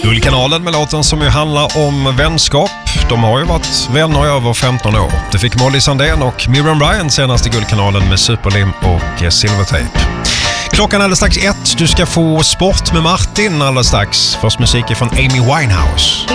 Guldkanalen med låten som ju handlar om vänskap. De har ju varit vänner i över 15 år. Det fick Molly Sandén och Miriam Bryant senast i Guldkanalen med Superlim och Silvertape. Klockan är alldeles strax 1. Du ska få sport med Martin alldeles strax. Först musik från Amy Winehouse.